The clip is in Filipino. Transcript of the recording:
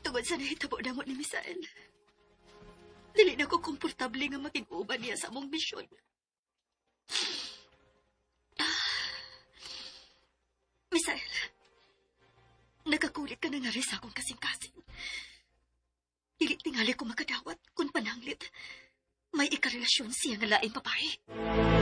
Tungod sa nahitabo na mo ni Misael, dili na ko komportable nga makinuban niya sa among misyon. Misael, nagakulit ka na nga rin sa akong kasing-kasing. Dili tingali ko makadawat kung pananglit may ikarelasyon siya nga laing babae.